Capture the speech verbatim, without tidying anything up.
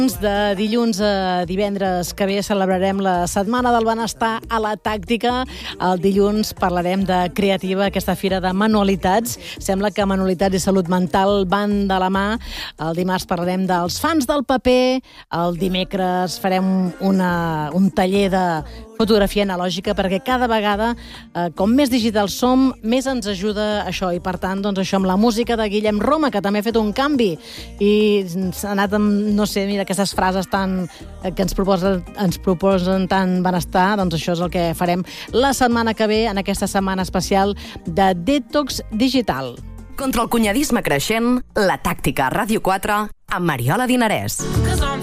De dilluns a divendres que ve celebrarem la Setmana del Benestar a la Tàctica. El dilluns parlarem de Creativa, aquesta fira de manualitats. Sembla que manualitats i salut mental van de la mà. El dimarts parlarem dels fans del paper. El dimecres farem una, un taller de fotografia analògica, perquè cada vegada, eh, com més digital som, més ens ajuda això. I per tant, doncs això, amb la música de Guillem Roma, que també ha fet un canvi i s'ha anat amb, no sé, mira, aquestes frases tan, que ens proposen, ens proposen tant benestar, doncs això és el que farem la setmana que ve, en aquesta setmana especial de Detox Digital. Contra el cunyadisme creixent, la Tàctica a Ràdio quatre amb Mariola Dinarès.